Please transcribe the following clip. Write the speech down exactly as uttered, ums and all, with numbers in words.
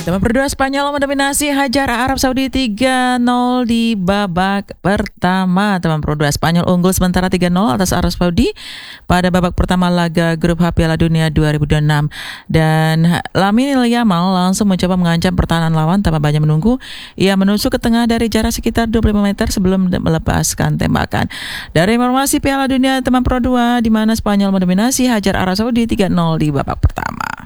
Teman berdua Spanyol mendominasi Hajar Arab Saudi tiga nol di babak pertama. Teman berdua Spanyol unggul sementara tiga nol atas Arab Saudi pada babak pertama laga grup H Piala Dunia dua ribu dua puluh enam. Dan Lamine Yamal langsung mencoba mengancam pertahanan lawan tanpa banyak menunggu. Ia menusuk ke tengah dari jarak sekitar dua puluh lima meter sebelum melepaskan tembakan. Dari informasi Piala Dunia teman Pro dua di mana Spanyol mendominasi Hajar Arab Saudi tiga nol di babak pertama.